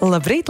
Labrīt,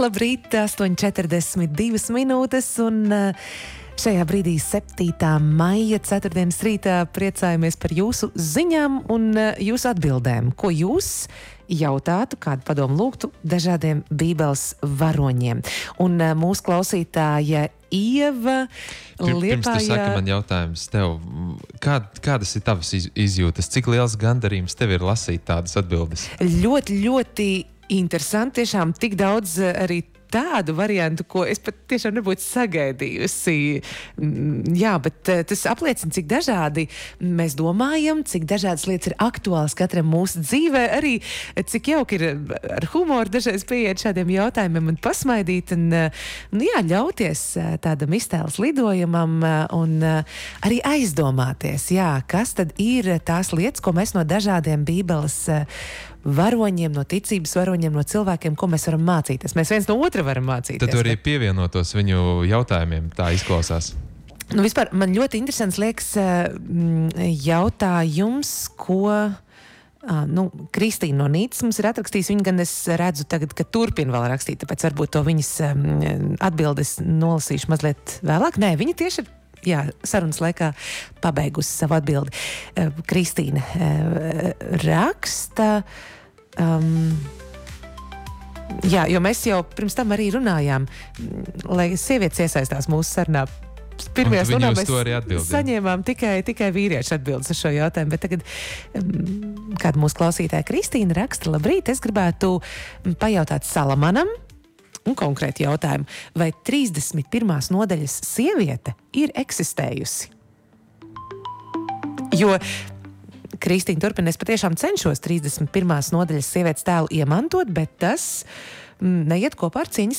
8:42 minūtes un šajā brīdī 7. maija 4. rītā priecājamies par jūsu ziņām un jūsu atbildēm. Ko jūs jautātu, kādu padomu lūgtu dažādiem bībeles varoņiem? Un mūsu klausītāja Ieva Pirms tu saki man jautājums tev, kādas ir tavas izjūtas? Cik liels gandarījums tev ir lasīt tādas atbildes? Ļoti, ļoti interesanti, tiešām tik daudz arī tādu variantu, ko es pat tiešām nebūtu sagaidījusi. Jā, bet tas apliecina, cik dažādi mēs domājam, cik dažādas lietas ir aktuāls katram mūsu dzīvē, arī cik jauki ir ar humoru dažreiz pieiet šādiem jautājumiem un pasmaidīt un jā, ļauties tādam iztēles lidojumam un arī aizdomāties, jā, kas tad ir tās lietas, ko mēs no dažādiem bībeles varoņiem, no ticības varoņiem, no cilvēkiem, ko mēs varam mācīties. Mēs viens no otra varam mācīties. Tad tu arī pievienotos viņu jautājumiem, tā izklausās. Nu, vispār man ļoti interesants liekas jautājums, ko Kristīna no Nīcas mums ir atrakstījis. Viņa gan es redzu tagad, ka turpina vēl rakstīt, tāpēc varbūt to viņas atbildes nolasīšu mazliet vēlāk. Nē, viņa tieši ir sarunas laikā pabeigusi savu atbildi. Kristīna raksta, jo mēs jau pirms tam arī runājām, lai sievietes iesaistās mūsu sarunā. Pirmajā stundā mēs saņēmām tikai vīriešu atbildes uz šo jautājumu, bet tagad kāda mūsu klausītāja Kristīna raksta: labrīt, es gribētu pajautāt Salamanam, un konkrēti jautājumu, vai 31. nodaļas sieviete ir eksistējusi? Jo Kristīna turpina, es patiešām cenšos 31. nodaļas sievietes tēlu iemantot, bet tas neiet kopā ar cīņas